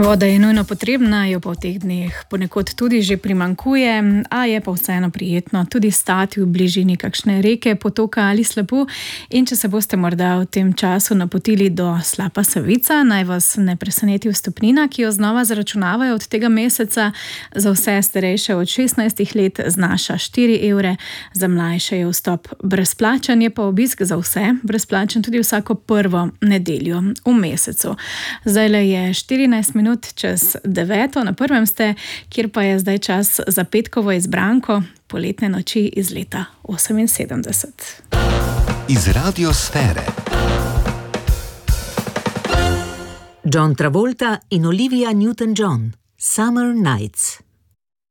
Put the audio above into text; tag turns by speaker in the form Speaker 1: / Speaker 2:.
Speaker 1: Voda je nujno potrebna, jo pa v teh dneh ponekod tudi že primanjkuje, a je pa vseeno prijetno tudi stati v bližini kakšne reke, potoka ali slapu. In če se boste morda v tem času napotili do slapa Savica, naj vas ne preseneti vstopnina, ki jo znova zaračunavajo od tega meseca. Za vse starejše od 16 let znaša 4 evre, za mlajše je vstop brezplačen, je pa obisk za vse brezplačen tudi vsako prvo nedeljo v mesecu. Zdajle je 14 minut čez 9, na prvem ste, kjer pa je zdaj čas za petkovo izbranko Poletne noči iz leta 78.
Speaker 2: Iz radiosfere.
Speaker 3: John Travolta in Olivia Newton-John, Summer Nights.